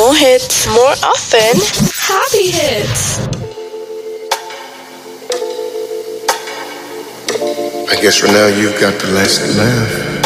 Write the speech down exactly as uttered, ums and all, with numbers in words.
More hits, more often. Happy hits. I guess for now you've got the last laugh.